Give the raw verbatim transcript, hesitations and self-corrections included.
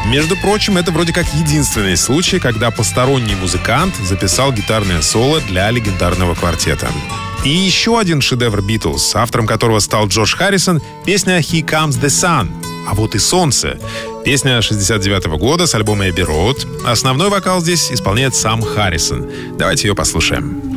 Между прочим, это вроде как единственный случай, когда посторонний музыкант записал гитарное соло для легендарного квартета. И еще один шедевр Битлз, автором которого стал Джордж Харрисон, песня «Here Comes the Sun». А вот и «Солнце». Песня шестьдесят девятого года с альбома «Эбби Роуд». Основной вокал здесь исполняет сам Харрисон. Давайте ее послушаем.